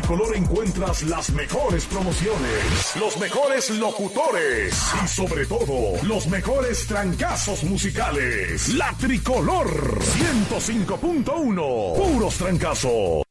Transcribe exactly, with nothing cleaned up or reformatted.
Tricolor encuentras las mejores promociones, los mejores locutores y sobre todo los mejores trancazos musicales. La Tricolor ciento cinco punto uno, puros trancazos.